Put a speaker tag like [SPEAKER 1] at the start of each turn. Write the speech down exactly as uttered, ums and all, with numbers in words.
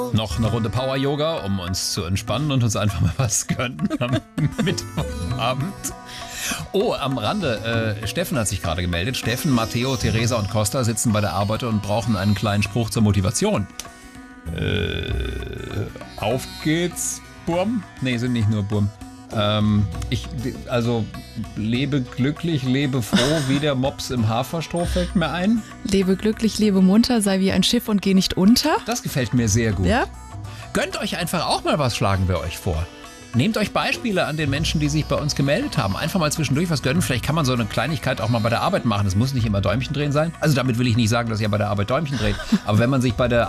[SPEAKER 1] Noch eine Runde Power-Yoga, um uns zu entspannen und uns einfach mal was gönnen am Mittwochabend. Oh, am Rande, äh, Steffen hat sich gerade gemeldet. Steffen, Matteo, Theresa und Costa sitzen bei der Arbeit und brauchen einen kleinen Spruch zur Motivation. Äh, auf geht's, Burm? Nee, sind nicht nur Burm. Ähm, ich, also, lebe glücklich, lebe froh, wie der Mops im Haferstroh fällt mir ein.
[SPEAKER 2] Lebe glücklich, lebe munter, sei wie ein Schiff und geh nicht unter.
[SPEAKER 1] Das gefällt mir sehr gut.
[SPEAKER 2] Ja?
[SPEAKER 1] Gönnt euch einfach auch mal was, schlagen wir euch vor. Nehmt euch Beispiele an den Menschen, die sich bei uns gemeldet haben. Einfach mal zwischendurch was gönnen. Vielleicht kann man so eine Kleinigkeit auch mal bei der Arbeit machen. Es muss nicht immer Däumchen drehen sein. Also damit will ich nicht sagen, dass ihr bei der Arbeit Däumchen dreht. Aber wenn man sich bei der